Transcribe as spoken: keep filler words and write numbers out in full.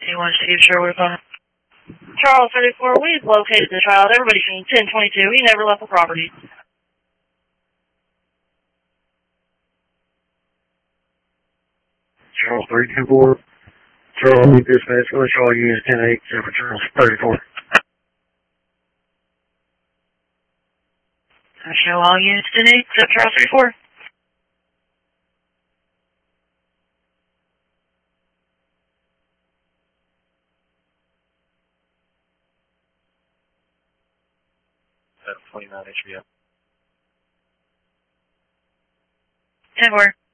You want to see Sherwood Park? Charles thirty-four, we've located the child. Everybody seen ten twenty-two. He never left the property. Charles three two four. Charles, meet dispatch. Let's all use ten eight, seven Charles thirty-four. I show all units ten eight, except Charles thirty-four. That's twenty-nine H B O. ten four.